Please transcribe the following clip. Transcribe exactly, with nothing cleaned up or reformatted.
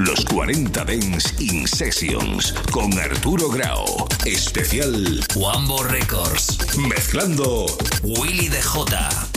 Los cuarenta Dance In Sessions con Arturo Grau. Especial Wambo Records. Mezclando Willy D J.